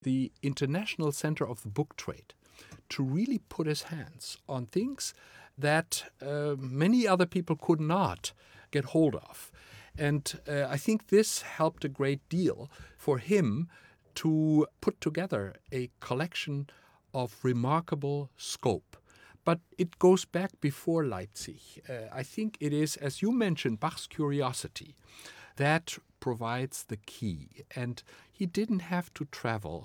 the International Center of the Book Trade to really put his hands on things that many other people could not get hold of. And I think this helped a great deal for him to put together a collection of remarkable scope. But it goes back before Leipzig. I think it is, as you mentioned, Bach's curiosity that provides the key. And he didn't have to travel.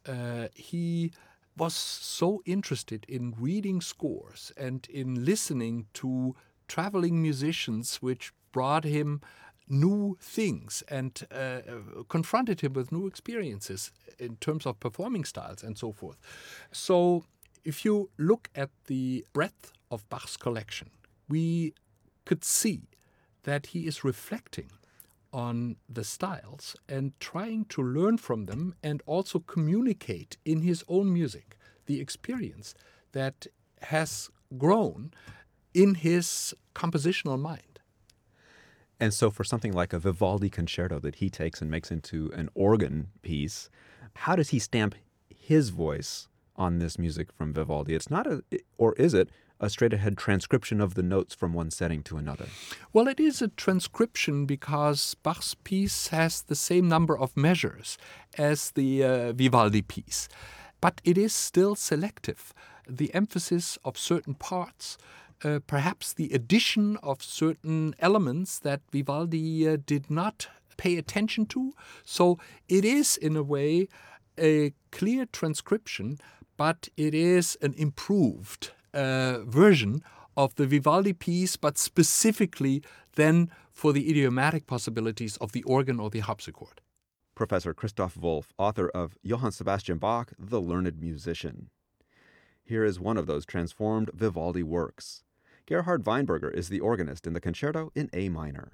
He was so interested in reading scores and in listening to traveling musicians, which brought him new things and confronted him with new experiences in terms of performing styles and so forth. So if you look at the breadth of Bach's collection, we could see that he is reflecting on the styles and trying to learn from them and also communicate in his own music the experience that has grown in his compositional mind. And so for something like a Vivaldi concerto that he takes and makes into an organ piece, how does he stamp his voice on this music from Vivaldi? It's not or is it a straight-ahead transcription of the notes from one setting to another? Well, it is a transcription because Bach's piece has the same number of measures as the Vivaldi piece. But it is still selective. The emphasis of certain parts, perhaps the addition of certain elements that Vivaldi did not pay attention to. So it is, in a way, a clear transcription, but it is an improved version of the Vivaldi piece, but specifically then for the idiomatic possibilities of the organ or the harpsichord. Professor Christoph Wolff, author of Johann Sebastian Bach, The Learned Musician. Here is one of those transformed Vivaldi works. Gerhard Weinberger is the organist in the concerto in A minor.